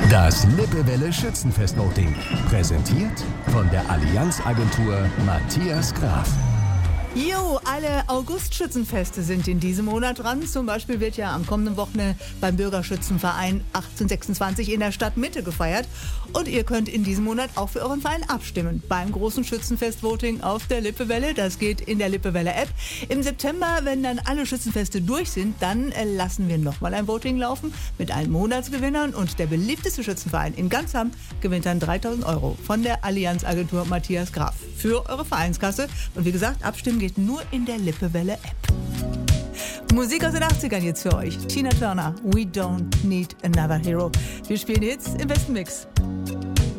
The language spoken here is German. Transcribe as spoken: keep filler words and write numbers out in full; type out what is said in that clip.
Das Lippewelle Schützenfest-Voting. Präsentiert von der Allianz-Agentur Matthias Graf. Jo, alle August-Schützenfeste sind in diesem Monat dran. Zum Beispiel wird ja am kommenden Wochenende beim Bürgerschützenverein achtzehnhundertsechsundzwanzig in der Stadtmitte gefeiert. Und ihr könnt in diesem Monat auch für euren Verein abstimmen. Beim großen Schützenfest-Voting auf der Lippewelle. Das geht in der Lippewelle-App. Im September, wenn dann alle Schützenfeste durch sind, dann äh, lassen wir nochmal ein Voting laufen mit allen Monatsgewinnern. Und der beliebteste Schützenverein in ganz Hamm gewinnt dann dreitausend Euro von der Allianz-Agentur Matthias Graf für eure Vereinskasse. Und wie gesagt, abstimmen geht nur in der Lippewelle-App. Musik aus den achtzigern jetzt für euch. Tina Turner, We Don't Need Another Hero. Wir spielen jetzt im besten Mix.